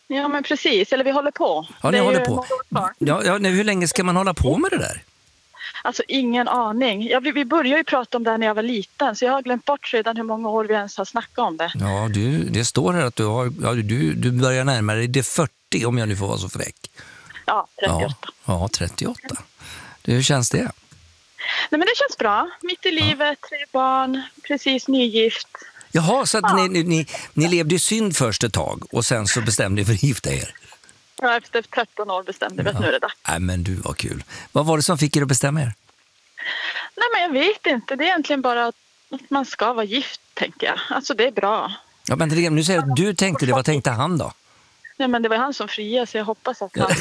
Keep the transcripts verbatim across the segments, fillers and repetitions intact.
Ja, men precis. Eller vi håller på. Ja, ni Det är håller ju på. några år kvar. Ja, ja, nej, hur länge ska man hålla på med det där? Alltså ingen aning. Ja, vi, vi började ju prata om det här när jag var liten, så jag har glömt bort redan hur många år vi ens har snackat om det. Ja, du, det står här att du, har, ja, du, du börjar närma dig det fyrtio, om jag nu får vara så fräck. Ja, trettioåtta. Ja, ja trettioåtta. Det, hur känns det? Nej, men det känns bra. Mitt i livet, tre barn, precis nygift. Jaha, så att Ja. ni, ni, ni levde i synd först ett tag och sen så bestämde ni för att gifta er. Ja, efter tretton år bestämde vi att Ja. nu är det dags. Nej, men du, var kul. Vad var det som fick er att bestämma er? Nej, men jag vet inte. Det är egentligen bara att man ska vara gift, tänker jag. Alltså, det är bra. Ja, men nu säger du att du tänkte det. Vad tänkte han då? Nej, men det var han som friade, så jag hoppas att han...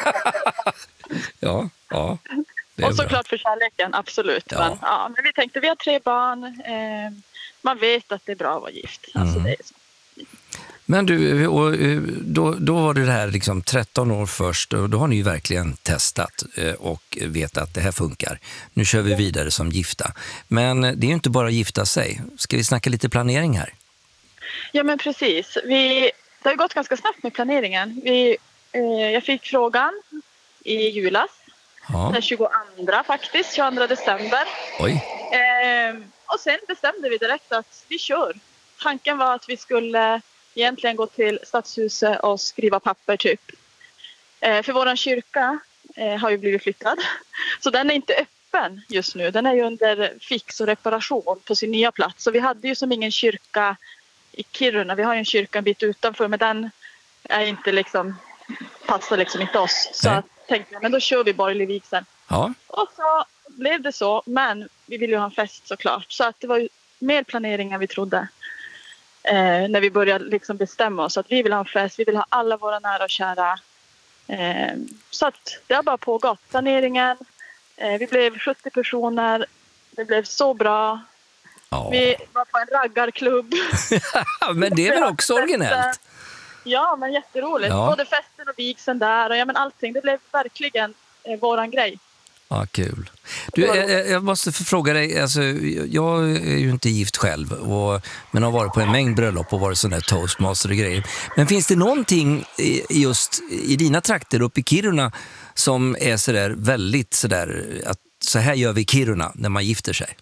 Ja, ja. Det är Och bra. såklart för kärleken, absolut. Ja. Men, ja, men vi tänkte, vi har tre barn. Eh, man vet att det är bra att vara gift. Alltså, Mm. det är så. Men du, och, eh, då, då var det här liksom tretton år först och då har ni ju verkligen testat eh, och vet att det här funkar. Nu kör vi vidare som gifta. Men det är ju inte bara att gifta sig. Ska vi snacka lite planering här? Ja, men precis. Vi, det har ju gått ganska snabbt med planeringen. Vi, eh, jag fick frågan i julas. Ja, Den tjugoandra faktiskt, tjugoandra december. oj. Eh, och sen bestämde vi direkt att vi kör. Tanken var att vi skulle egentligen gå till stadshuset och skriva papper typ. Eh, för våran kyrka eh, har ju blivit flyttad. Så den är inte öppen just nu. Den är ju under fix och reparation på sin nya plats. Så vi hade ju som ingen kyrka i Kiruna. Vi har ju en kyrka en bit utanför, men den är inte liksom, passar liksom inte oss. Så Nej. jag tänkte, men då kör vi borgerlig vigsel. Ja, Och så blev det så, men vi ville ju ha en fest såklart. Så att det var ju mer planering än vi trodde. Eh, när vi började liksom bestämma oss att vi vill ha en fest, vi vill ha alla våra nära och kära. Eh, så att det har bara pågått. Planeringen, eh, vi blev sjuttio personer, det blev så bra. ja. Vi var på en raggarklubb. Men det är väl också originellt? Ja, men jätteroligt. Ja. Både festen och vigseln där och ja, men allting. Det blev verkligen eh, våran grej. Ja, kul. Du, jag, jag måste få fråga dig, alltså, jag är ju inte gift själv, och, men har varit på en mängd bröllop och varit sån där toastmaster och grejer. Men finns det någonting i- just i dina trakter uppe i Kiruna som är sådär väldigt sådär, att så här gör vi i Kiruna när man gifter sig?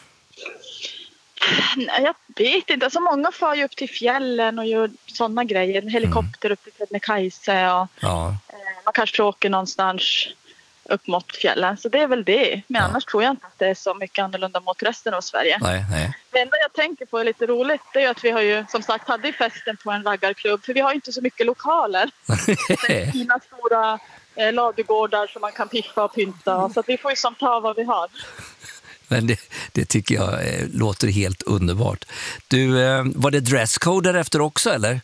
Nej, jag vet inte. Alltså, många far ju upp till fjällen och gör sådana grejer. En helikopter upp till Kebnekaise och Ja, eh, man kanske åker någonstans upp mot fjällen. Så det är väl det. Men Ja. annars tror jag inte att det är så mycket annorlunda mot resten av Sverige. nej, nej. Det enda jag tänker på är lite roligt. Det är ju att vi har ju som sagt hade festen på en raggarklubb. För vi har ju inte så mycket lokaler. Fina stora eh, ladugårdar som man kan piffa och pynta. Så att vi får ju som ta vad vi har. Men det, det tycker jag eh, låter helt underbart. Du, eh, var det dresscode därefter också, eller?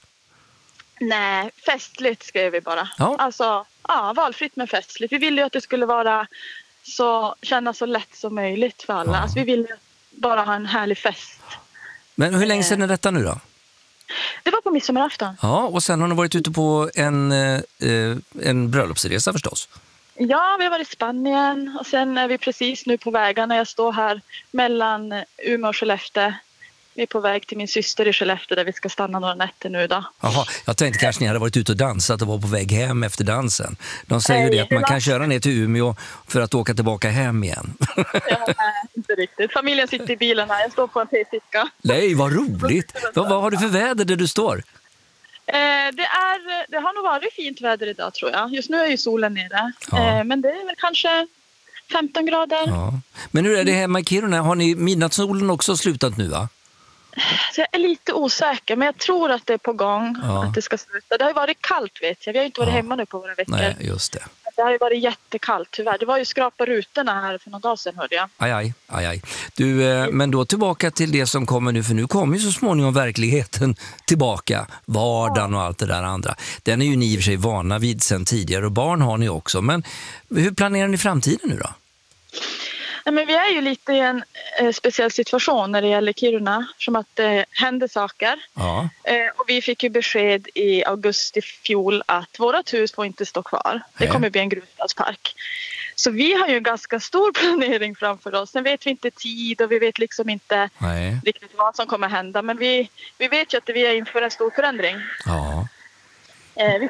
Nej, festligt skrev vi bara. Ja. Alltså, ja, valfritt men festligt. Vi ville ju att det skulle vara så, kännas så lätt som möjligt för alla. Ja. Alltså, vi ville bara ha en härlig fest. Men hur länge sedan är detta nu då? Det var på midsommarafton. Ja, och sen har ni varit ute på en, eh, en bröllopsresa förstås. Ja, vi har varit i Spanien och sen är vi precis nu på vägarna. Jag står här mellan Umeå och Skellefteå. Vi är på väg till min syster i Skellefteå där vi ska stanna några nätter nu då. Jaha, jag tänkte kanske ni hade varit ute och dansat och var på väg hem efter dansen. De säger ju Nej, det att man det kan var- köra ner till Umeå för att åka tillbaka hem igen. Ja, nej, inte riktigt. Familjen sitter i bilen här. Jag står på en p-ficka. Nej, vad roligt! Vad, vad har du för väder där du står? Eh, det, är, det har nog varit fint väder idag tror jag. Just nu är ju solen nere. Ja. Eh, men det är väl kanske femton grader. Ja. Men hur är det hemma i Kiruna? Har ni midnattssolen också slutat nu, va? Så jag är lite osäker men jag tror att det är på gång Ja. att det ska sluta. Det har ju varit kallt vet jag. Vi har ju inte varit Ja. hemma nu på några veckor. Nej, just det. Det har ju varit jättekallt tyvärr. Det var ju skrapa rutorna här för någon dag sedan hörde jag. Aj, aj, aj, aj. Du, eh, men då tillbaka till det som kommer nu, för nu kommer ju så småningom verkligheten tillbaka. Vardagen och allt det där andra. Den är ju ni i och för sig vana vid sedan tidigare och barn har ni också. Men hur planerar ni framtiden nu då? Nej, men vi är ju lite i en eh, speciell situation när det gäller Kiruna. Som att det eh, händer saker. Ja, Eh, och vi fick ju besked i augusti fjol att vårat hus får inte stå kvar. Det Nej. kommer bli en grusstadspark. Så vi har ju en ganska stor planering framför oss. Sen vet vi inte tid och vi vet liksom inte nej, riktigt vad som kommer hända. Men vi, vi vet ju att vi är inför en stor förändring. ja. Eh, vi